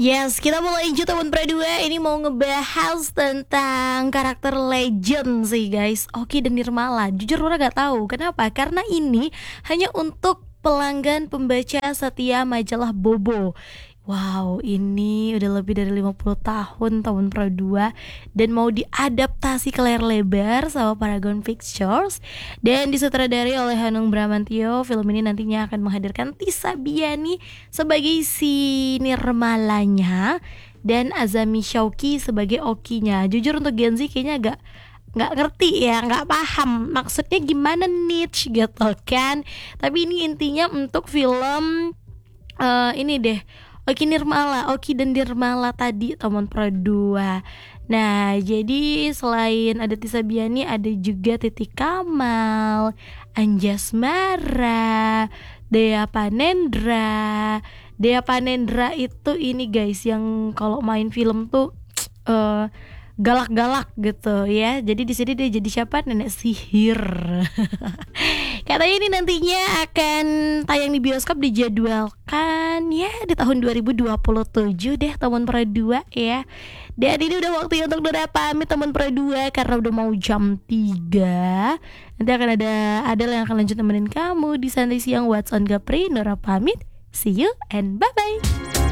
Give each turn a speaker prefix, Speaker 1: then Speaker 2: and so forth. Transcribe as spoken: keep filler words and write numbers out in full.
Speaker 1: Yes, kita mulai lanjut tahun dua. Ini mau ngebahas tentang karakter legend sih guys, Oki dan Nirmala. Jujur Rura gak tahu kenapa, karena ini hanya untuk pelanggan pembaca setia majalah Bobo. Wow, ini udah lebih dari lima puluh tahun tahun dua dan mau diadaptasi ke layar lebar sama Paragon Pictures dan disutradarai oleh Hanung Bramantyo. Film ini nantinya akan menghadirkan Tisa Biani sebagai si Nirmalanya dan Azami Shauki sebagai Okinya. Jujur untuk Gen Z kayaknya agak nggak ngerti ya, nggak paham maksudnya gimana niche gitu kan. Tapi ini intinya untuk film uh, ini deh, Oki Nirmala, Oki dan Nirmala tadi teman Pro dua. Nah, jadi selain ada Tisa Biani, ada juga Titi Kamal, Anjasmara, Dea Panendra. Dea Panendra itu ini guys yang kalau main film tuh uh, galak-galak gitu ya. Jadi di sini dia jadi siapa? Nenek sihir. Katanya ini nantinya akan tayang di bioskop, dijadwalkan ya di tahun dua ribu dua puluh tujuh deh teman Pro dua ya. Dan ini udah waktunya untuk Nora pamit teman Pro dua karena udah mau jam tiga. Nanti akan ada Adel yang akan lanjut nemenin kamu di Santai Siang What's on Gapri. Nora pamit. See you and bye bye.